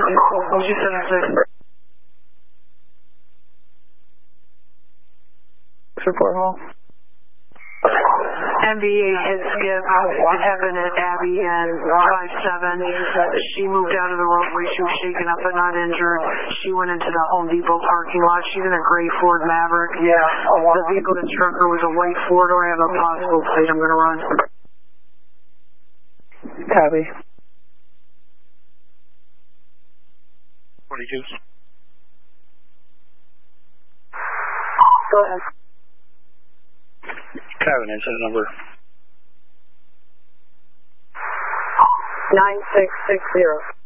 What was you saying? Report hall. MV8 hit skip, Evan and Abby and 5-7. She moved out of the roadway. She was shaken up but not injured. She went into the Home Depot parking lot. She's in a gray Ford Maverick. Yeah. The vehicle that struck her was a white four-door. I have a possible plate I'm going to run. Copy. 42. Go ahead. Kevin, incident number. 9660.